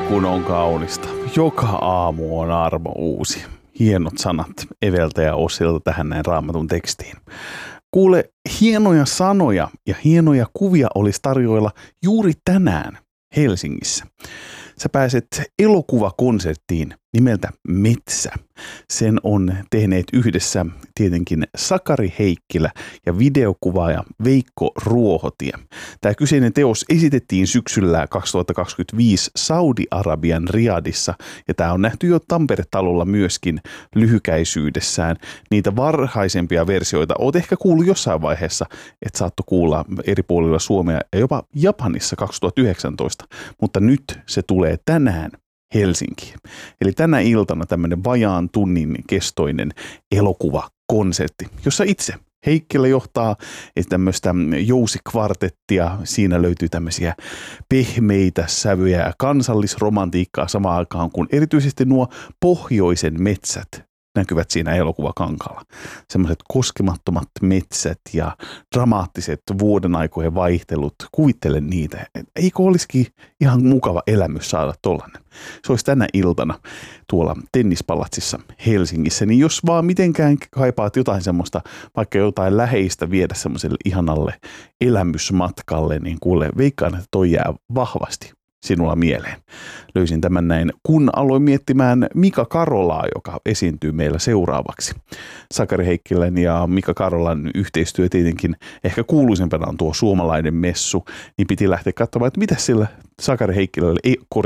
kun on kaunista. Joka aamu on armo uusi. Hienot sanat Eveltä ja Ossilta tähän näin Raamatun tekstiin. Kuule, hienoja sanoja ja hienoja kuvia olisi tarjoilla juuri tänään Helsingissä. Sä pääset elokuvakonserttiin nimeltä Metsä. Sen on tehneet yhdessä tietenkin Sakari Heikkilä ja videokuvaaja Veikko Ruohotie. Tämä kyseinen teos esitettiin syksyllä 2025 Saudi-Arabian Riyadissa ja tämä on nähty jo Tampere-talolla myöskin lyhykäisyydessään. Niitä varhaisempia versioita oot ehkä kuullut jossain vaiheessa, että saatto kuulla eri puolilla Suomea ja jopa Japanissa 2019, mutta nyt se tulee tänään Helsinkiin. Eli tänä iltana tämmöinen vajaan tunnin kestoinen elokuvakonsertti, jossa itse Heikkilä johtaa tämmöistä jousikvartettia. Siinä löytyy tämmöisiä pehmeitä sävyjä ja kansallisromantiikkaa samaan aikaan, kun erityisesti nuo pohjoisen metsät näkyvät siinä elokuvakankaalla. Semmoiset koskemattomat metsät ja dramaattiset vuodenaikojen vaihtelut. Kuvittelen niitä. Eikö olisikin ihan mukava elämys saada tollainen? Se olisi tänä iltana tuolla Tennispalatsissa Helsingissä. Niin jos vaan mitenkään kaipaat jotain semmoista, vaikka jotain läheistä viedä semmoiselle ihanalle elämysmatkalle, niin kuule, veikkaan, että toi jää vahvasti sinulla mieleen. Löysin tämän näin, kun aloin miettimään Mika Karolaa, joka esiintyy meillä seuraavaksi. Sakari Heikkilän ja Mika Karolan yhteistyö tietenkin ehkä kuuluisempana on tuo suomalainen messu, niin piti lähteä katsomaan, että mitä sillä Sakari Heikkilälle,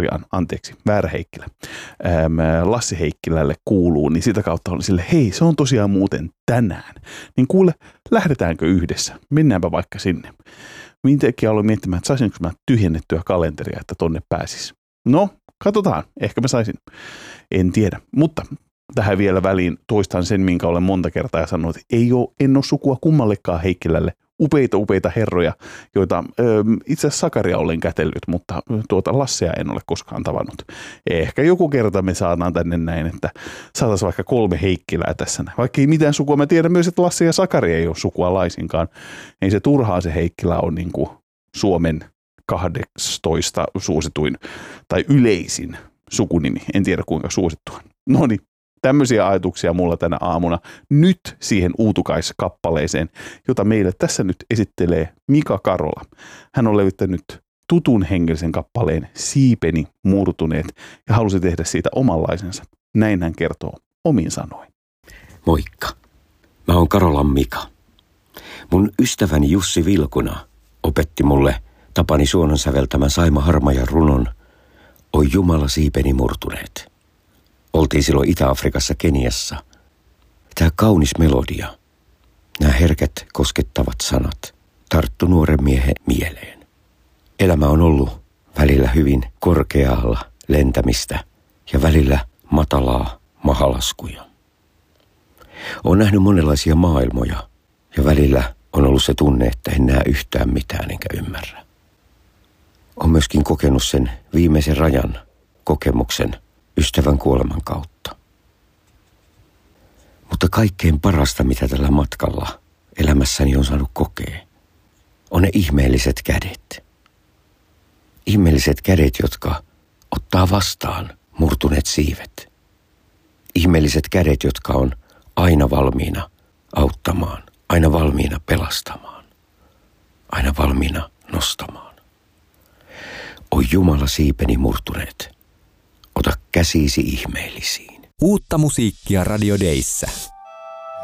väärä Heikkilä, Lassi Heikkilälle kuuluu, niin sitä kautta oli sille, hei, se on tosiaan muuten tänään. Niin kuule, lähdetäänkö yhdessä? Mennäänpä vaikka sinne. Minäkin aloin miettimään, että saisinko mä tyhjennettyä kalenteria, että tonne pääsis. No, katsotaan. Ehkä mä saisin. En tiedä. Mutta tähän vielä väliin toistan sen, minkä olen monta kertaa sanonut, että en ole sukua kummallekaan Heikkilälle. Upeita herroja, joita itse asiassa Sakaria olen kätellyt, mutta tuota Lassia en ole koskaan tavannut. Ehkä joku kerta me saadaan tänne näin, että saataisiin vaikka 3 Heikkilää tässä. Vaikka ei mitään sukua, mä tiedän myös, että Lassi ja Sakari ei ole sukua laisinkaan. Ei se turhaa se Heikkilä on niin kuin Suomen 12 suosituin tai yleisin sukunimi. En tiedä kuinka suosittua. No niin. Tämmöisiä ajatuksia mulla tänä aamuna nyt siihen uutukaiskappaleeseen, jota meille tässä nyt esittelee Mika Karola. Hän on levittänyt tutun hengellisen kappaleen Siipeni murtuneet ja halusi tehdä siitä omanlaisensa. Näin hän kertoo omin sanoin. Moikka. Mä oon Karolan Mika. Mun ystäväni Jussi Vilkuna opetti mulle Tapani Suonon säveltämän Saima Harmajan runon Oi Jumala siipeni murtuneet. Oltiin silloin Itä-Afrikassa Keniassa. Tämä kaunis melodia, nämä herkät koskettavat sanat, tarttu nuoren miehen mieleen. Elämä on ollut välillä hyvin korkealla lentämistä ja välillä matalaa mahalaskuja. Olen nähnyt monenlaisia maailmoja ja välillä on ollut se tunne, että en näe yhtään mitään enkä ymmärrä. Olen myöskin kokenut sen viimeisen rajan kokemuksen ystävän kuoleman kautta. Mutta kaikkein parasta, mitä tällä matkalla elämässäni on saanut kokea, on ne ihmeelliset kädet. Ihmeelliset kädet, jotka ottaa vastaan murtuneet siivet. Ihmeelliset kädet, jotka on aina valmiina auttamaan, aina valmiina pelastamaan, aina valmiina nostamaan. Oi Jumala siipeni murtuneet. Ota käsisi ihmeellisiin. Uutta musiikkia Radio Dayssä.